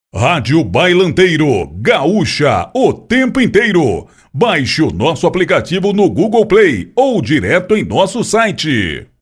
Rádio Bailanteiro, gaúcha, o tempo inteiro. Baixe o nosso aplicativo no Google Play ou direto em nosso site.